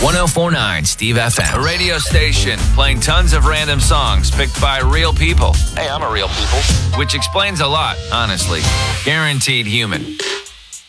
1049 Steve FM. A radio station playing tons of random songs picked by real people. Hey, I'm a real people. Which explains a lot, honestly. Guaranteed human.